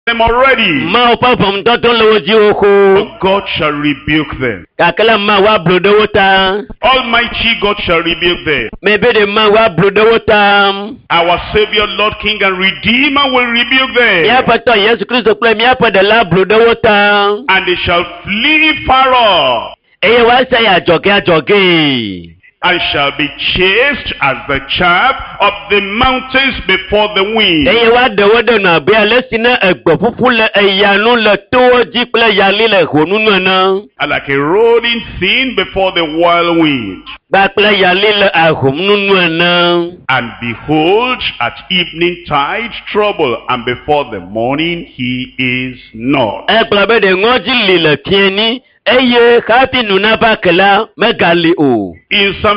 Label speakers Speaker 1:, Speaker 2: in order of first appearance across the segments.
Speaker 1: them already.
Speaker 2: Ma opa pom tonton lo ji oko.
Speaker 1: But God shall rebuke them.
Speaker 2: Kakala ma wa blodo wota.
Speaker 1: Almighty God shall rebuke them.
Speaker 2: Maybe the ma wa blodo wota.
Speaker 1: Our Savior, Lord, King, and Redeemer will rebuke them.
Speaker 2: Ya pato Yesu Kristo kule mi apa de la blodo wota.
Speaker 1: And they shall flee far off.
Speaker 2: Eye wa sa ya joge.
Speaker 1: And shall be chased as the chaff of the mountains before the wind.
Speaker 2: Eye wa de wodo na be alesina egbo fufu le eyanu le to ji ple yali le honunu na.
Speaker 1: And like a rolling thing before the whirlwind.
Speaker 2: Ba ple yali le ahomunu na.
Speaker 1: And behold, at evening tide trouble, and before the morning he is not.
Speaker 2: E plabe de ngoji le tieni. Eye kapi nunaba kela megali o.
Speaker 1: In Psalm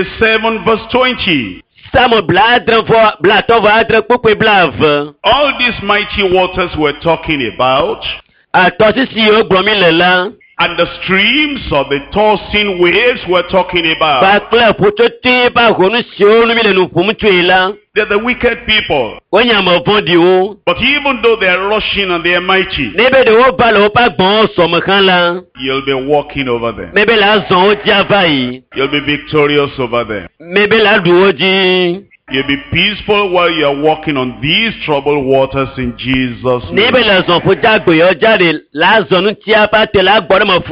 Speaker 1: 57 verse 20.
Speaker 2: Samo bladre vo blatova adre pupe blave.
Speaker 1: All these mighty waters we're talking about.
Speaker 2: Atosisi o gromilela.
Speaker 1: And the streams of the tossing waves we're talking about.
Speaker 2: Bakla putote ba honu sionu mile no pumtuela.
Speaker 1: They're the wicked people.
Speaker 2: Wanya mavondi o.
Speaker 1: But even though they are rushing and they are mighty,
Speaker 2: Nebe de o balo o pa gbon so mekala.
Speaker 1: you'll be walking over them.
Speaker 2: Mebe la zon o javai.
Speaker 1: You'll be victorious over them.
Speaker 2: Mebe la duoji.
Speaker 1: You'll be peaceful while you are walking on these troubled waters in Jesus' name.
Speaker 2: Nebe la zon fu jagbe yo jare la zonu ti apa te la gboro mo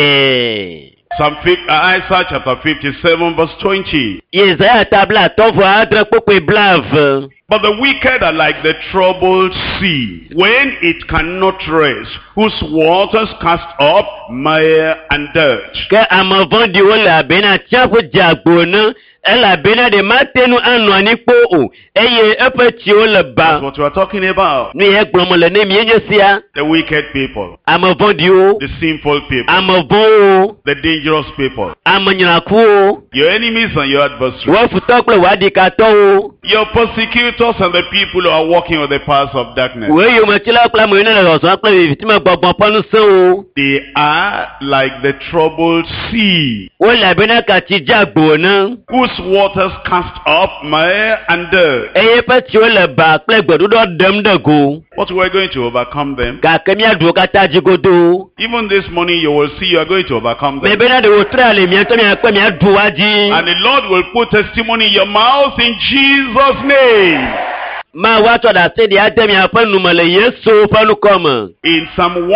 Speaker 2: fuke.
Speaker 1: Isaiah chapter 57 verse 20.
Speaker 2: Isaiah tabla tovo adre pupe blave.
Speaker 1: But the wicked are like the troubled sea, when it cannot rest, whose waters cast up mire and dirt.
Speaker 2: Ke amavondi o la bena chafu jagbona. Ela bena de matenu anwani po o. Eye epeti o le ba.
Speaker 1: That's what we are talking about.
Speaker 2: Ni egbomo le ne mi enyesia.
Speaker 1: The wicked people,
Speaker 2: Amavondi o.
Speaker 1: the sinful people,
Speaker 2: Amavon o.
Speaker 1: the dangerous people,
Speaker 2: Amanyiraku o.
Speaker 1: your enemies and your adversaries,
Speaker 2: Wo futokle wadi kato o.
Speaker 1: your persecutors and the people who are walking on the paths of darkness.
Speaker 2: We yo machila kla mo ina le so kla vitima gbogbo panu se o.
Speaker 1: They are like the troubled sea,
Speaker 2: Wo la bena ka ti jagbona.
Speaker 1: whose waters cast up mire and dirt.
Speaker 2: Eye peti o le ba ple gbodudo dem de go.
Speaker 1: But we're going to overcome them.
Speaker 2: Ka kemi adu ka taji godo.
Speaker 1: Even this morning you will see you are going to overcome
Speaker 2: Me
Speaker 1: them.
Speaker 2: bena de o tra le mi to mi akpe mi adu waji.
Speaker 1: And the Lord will put testimony in your mouth in Jesus' name.
Speaker 2: Ma wato da se di ademi afanu male Yesu fanu koma.
Speaker 1: In Psalm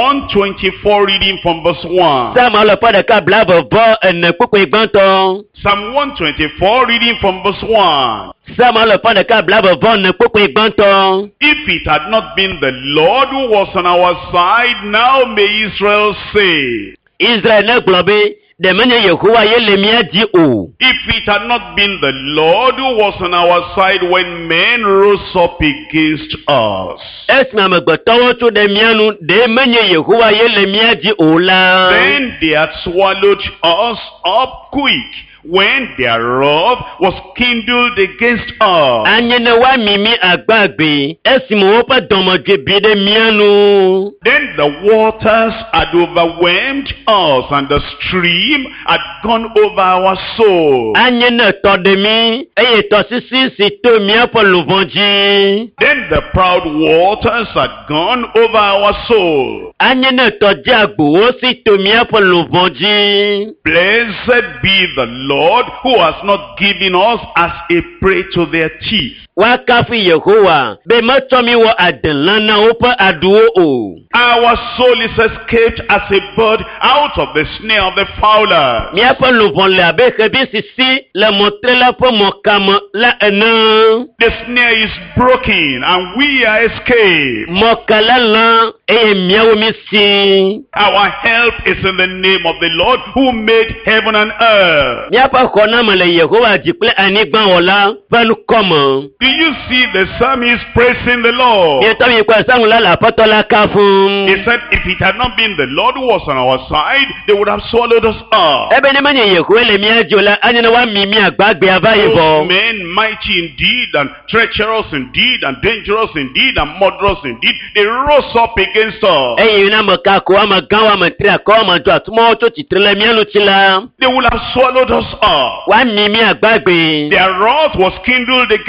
Speaker 1: 124 reading from verse 1.
Speaker 2: Sama le pa de ka blave bo ene popo igbanton.
Speaker 1: Psalm 124 reading from verse 1.
Speaker 2: Sama le pa de ka blave bo ene popo igbanton.
Speaker 1: If it had not been the Lord who was on our side, now may Israel say.
Speaker 2: Israel ne globe de menye Yehowa ye le mi adi o.
Speaker 1: If it had not been the Lord who was on our side when men rose up against us,
Speaker 2: Esma me gbotowo to de mianu de menye Yehowa ye le mi adi o la.
Speaker 1: then they had swallowed us up quick, when their wrath was kindled against us.
Speaker 2: Anye ne wa mimi agbagbe. Esimo wo pa domoje bi de mianu.
Speaker 1: Then the waters had overwhelmed us, and the stream had gone over our soul.
Speaker 2: Anye ne to de mi. Eye to sisi si to mi apo luvonji.
Speaker 1: Then the proud waters had gone over our soul.
Speaker 2: Anye ne to jagbo o si to mi apo luvonji.
Speaker 1: Blessed be the Lord, who has not given us as a prey to their teeth.
Speaker 2: Wakafi Yehowa. Be matomi wo adelana opa aduo o.
Speaker 1: Our soul is escaped as a bird out of the snare of the fowler.
Speaker 2: Mi apo luvon le abe kebi sisi le montre la po mokama la ena.
Speaker 1: The snare is broken and we are escaped.
Speaker 2: Mokala la eye miawo mi si.
Speaker 1: Our help is in the name of the Lord who made heaven and earth.
Speaker 2: Mi apo kona mele Yehowa jikle anigban ola fanu komo.
Speaker 1: Do you see the psalmist praising the Lord?
Speaker 2: Mi to mi kwa sangu la la potola kafun.
Speaker 1: He said, if it had not been the Lord who was on our side, they would have swallowed us up.
Speaker 2: Ebe ni menye Yehowa le mi ajola anye na wa mimi agbagbe abayibo.
Speaker 1: Those men mighty indeed and treacherous indeed and dangerous indeed and murderous indeed, they rose up against us.
Speaker 2: Eye na maka ko ama gan wa matria ko ama jo atumo to titrele mi anu chila.
Speaker 1: They would have swallowed us up.
Speaker 2: Wa mimi agbagbe.
Speaker 1: Their wrath was kindled against us.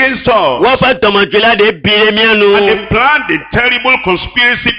Speaker 1: us.
Speaker 2: Wọ́n fẹ́ tọmọ̀jùlá de bìrẹ̀
Speaker 1: And
Speaker 2: mianu.
Speaker 1: they planned a terrible conspiracy